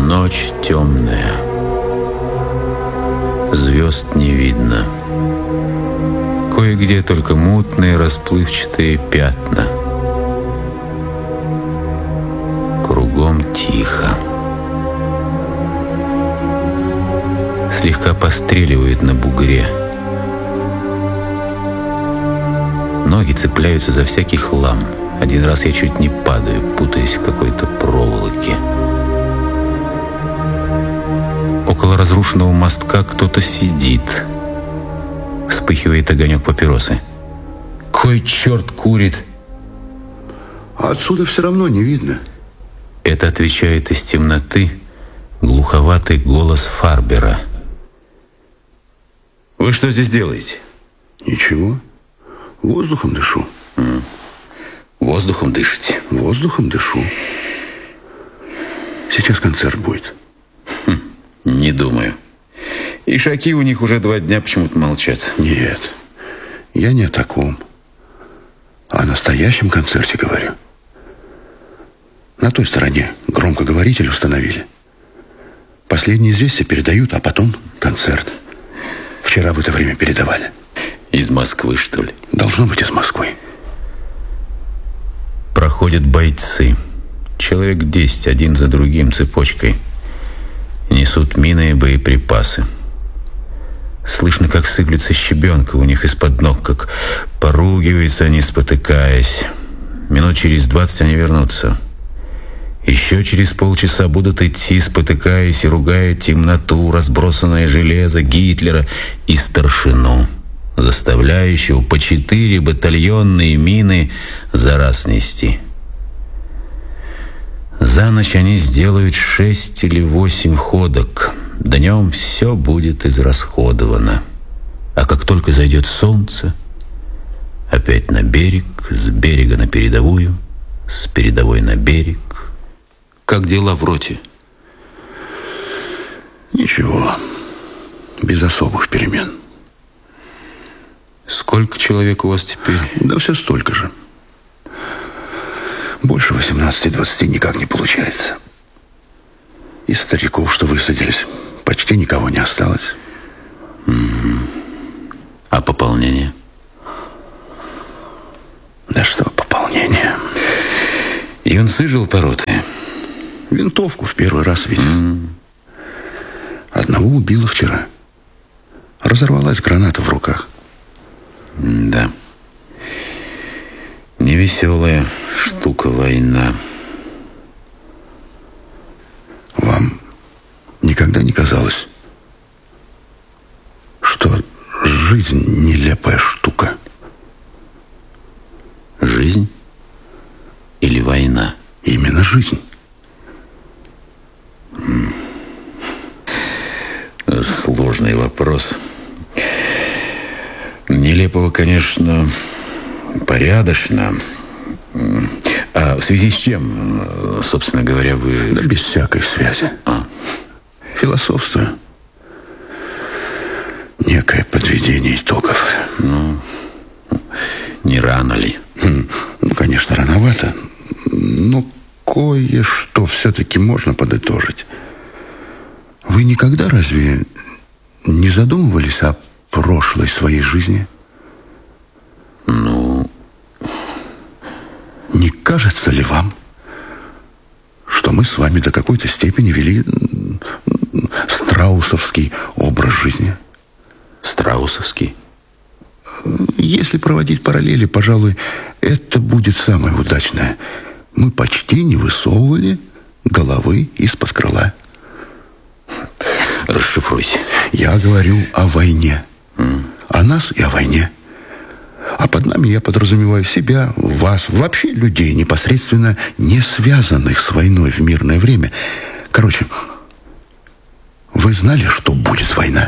Ночь темная. Звезд не видно. Кое-где только мутные расплывчатые пятна. Кругом тихо. Слегка постреливает на бугре. Ноги цепляются за всякий хлам. Один раз я чуть не падаю, путаясь в какой-то проволоке. Около разрушенного мостка кто-то сидит. Вспыхивает огонек папиросы. Кой черт курит? А отсюда все равно не видно. Это отвечает из темноты глуховатый голос Фарбера. Вы что здесь делаете? Ничего. Воздухом дышу. Воздухом дышите? Воздухом дышу. Сейчас концерт будет. Не думаю. Ишаки у них уже 2 дня почему-то молчат. Нет, я не о таком. А о настоящем концерте говорю. На той стороне громкоговоритель установили. Последние известия передают, а потом концерт. Вчера в это время передавали. Из Москвы, что ли? Должно быть из Москвы. Проходят бойцы. Человек 10, один за другим цепочкой. Несут мины и боеприпасы. Слышно, как сыплется щебенка у них из-под ног, как поругиваются они, спотыкаясь. Минут через 20 они вернутся. Еще через полчаса будут идти, спотыкаясь и ругая темноту, разбросанное железо Гитлера и старшину, заставляющего по 4 батальонные мины за раз нести. За ночь они сделают 6 или 8 ходок. Днем все будет израсходовано. А как только зайдет солнце, опять на берег, с берега на передовую, с передовой на берег. Как дела в роте? Ничего. Без особых перемен. Сколько человек у вас теперь? Да все столько же. Больше 18-20 никак не получается. Из стариков, что высадились, почти никого не осталось. А пополнение? Да что пополнение? Юнцы желторотые. Винтовку в первый раз видел. Одного убило вчера. Разорвалась граната в руках. Да. Невеселая штука война. Вам никогда не казалось, что жизнь нелепая штука? Жизнь или война? Именно жизнь. Сложный вопрос. Нелепого, конечно, порядочно. А в связи с чем, собственно говоря, вы... Да без всякой связи. Философствую. Некое подведение итогов. Ну, не рано ли? Ну, конечно, рановато. Но кое-что все-таки можно подытожить. Вы никогда разве не задумывались о прошлой своей жизни? Ну... Не кажется ли вам, что мы с вами до какой-то степени вели страусовский образ жизни? Страусовский? Если проводить параллели, пожалуй, это будет самое удачное. Мы почти не высовывали головы из-под крыла. Расшифруйте. Я говорю о войне. О нас и о войне. А под нами я подразумеваю себя, вас, вообще людей, непосредственно не связанных с войной в мирное время. Короче, вы знали, что будет война?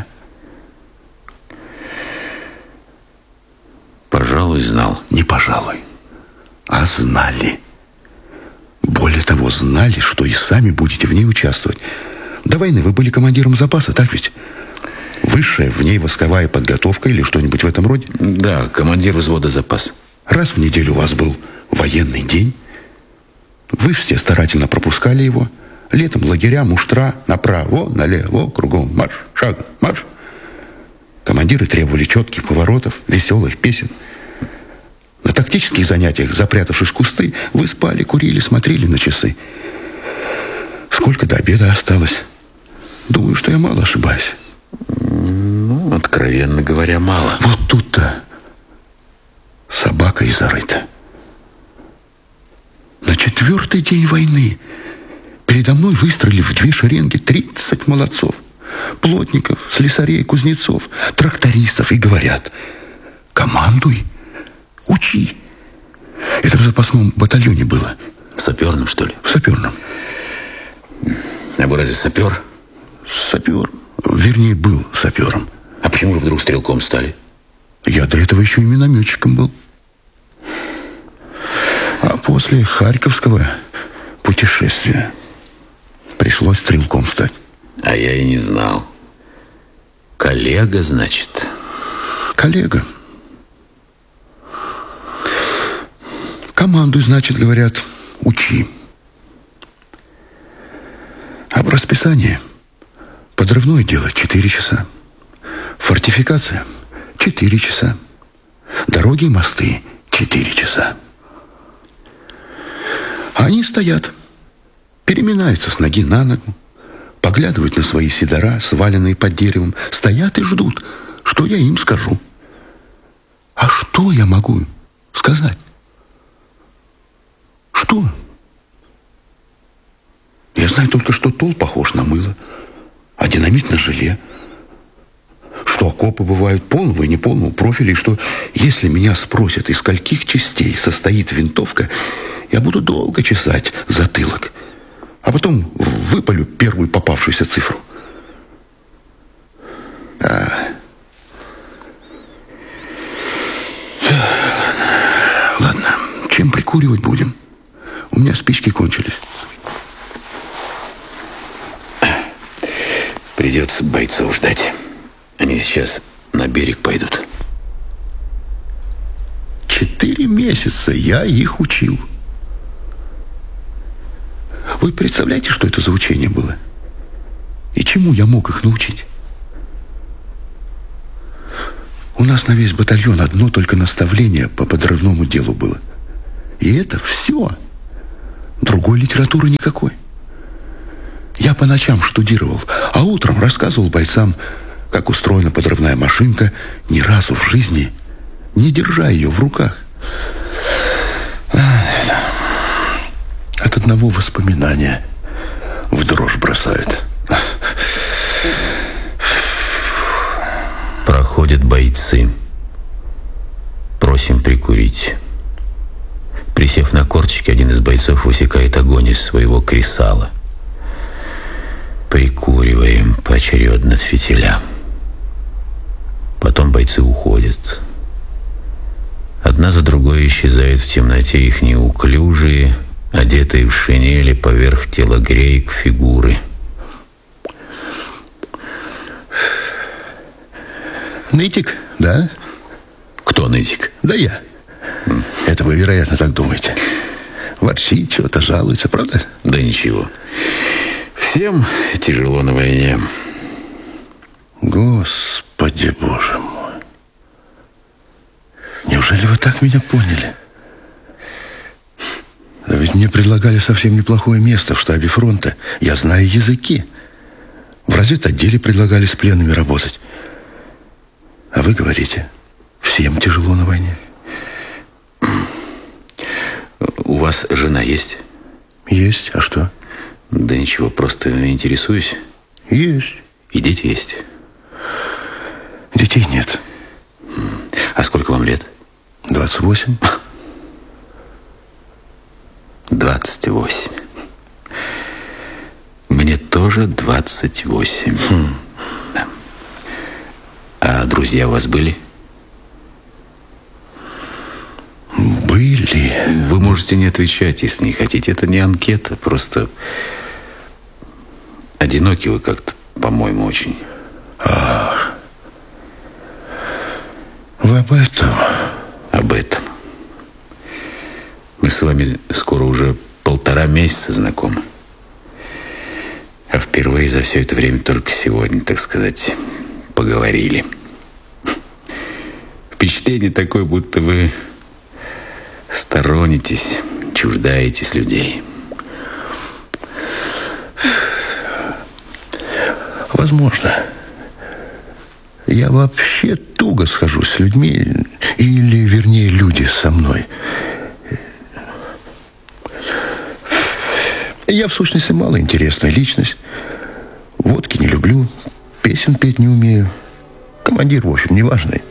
Пожалуй, знал. Не пожалуй, а знали. Более того, знали, что и сами будете в ней участвовать. До войны вы были командиром запаса, так ведь? Высшая в ней восковая подготовка или что-нибудь в этом роде? Да, командир взвода запас. Раз в неделю у вас был военный день. Вы все старательно пропускали его, Летом лагеря, муштра, направо, налево, кругом, марш, шагом, марш. Командиры требовали четких поворотов, веселых песен. На тактических занятиях, запрятавшись в кусты, вы спали, курили, смотрели на часы. Сколько до обеда осталось? Думаю, что я мало ошибаюсь. Ну, откровенно говоря, мало. Вот тут-то собака и зарыта. На 4-й день войны передо мной выстроили в 2 шеренги 30 молодцов. Плотников, слесарей, кузнецов, трактористов. И говорят: командуй, учи. Это в запасном батальоне было. В саперном, что ли? В саперном. А вы разве сапер? Сапер. Вернее, был сапером. А почему же вдруг стрелком стали? Я до этого еще и минометчиком был. А после Харьковского путешествия пришлось стрелком стать. А я и не знал. Коллега, значит? Коллега. Командуй, значит, говорят, учи. А в расписании подрывное дело 4 часа. Фортификация 4 часа. Дороги и мосты 4 часа. А они стоят, переминаются с ноги на ногу, поглядывают на свои седора, сваленные под деревом, стоят и ждут, что я им скажу. А что я могу сказать? Что? Я знаю только, что тол похож на мыло, а динамит на желе. Что окопы бывают полного и неполного профиля, и что если меня спросят, из скольких частей состоит винтовка, я буду долго чесать затылок, а потом выпалю первую попавшуюся цифру. Ладно, чем прикуривать будем? У меня спички кончились. Придется бойцов ждать. Они сейчас на берег пойдут. 4 месяца я их учил. Вы представляете, что это за учение было? И чему я мог их научить? У нас на весь батальон одно только наставление по подрывному делу было. И это все. Другой литературы никакой. Я по ночам штудировал, а утром рассказывал бойцам, как устроена подрывная машинка, ни разу в жизни не держа ее в руках. От одного воспоминания в дрожь бросает. Проходят бойцы. Просим прикурить. Присев на корточки, один из бойцов высекает огонь из своего кресала. Прикуриваем поочередно от фитиля. Потом бойцы уходят. Одна за другой исчезают в темноте их неуклюжие, одетые в шинели поверх телогреек фигуры. Нытик, да? Кто нытик? Да я. Это вы, вероятно, так думаете. Ворчит, чего-то жалуется, правда? Да ничего. Всем тяжело на войне. Господи, Боже мой. Неужели вы так меня поняли? Да ведь мне предлагали совсем неплохое место в штабе фронта. Я знаю языки. В разведотделе предлагали с пленными работать. А вы говорите, всем тяжело на войне. У вас жена есть? Есть. А что? Да ничего, просто интересуюсь. Есть. И дети есть? Детей нет. А сколько вам лет? 28. 28. Мне тоже 28. Да. А друзья у вас были? Были. Вы можете не отвечать, если не хотите. Это не анкета, просто одиноки вы как-то, по-моему, очень. Ах. Вы об этом? Об этом. Мы с вами скоро уже 1,5 месяца знакомы. впервые за все это время только сегодня, так сказать, поговорили. Впечатление такое, будто вы сторонитесь, чуждаетесь людей. Возможно. Я вообще туго схожусь с людьми, или, вернее, люди со мной. Я, в сущности, малоинтересная личность. Водки не люблю, песен петь не умею. Командир, в общем, неважный.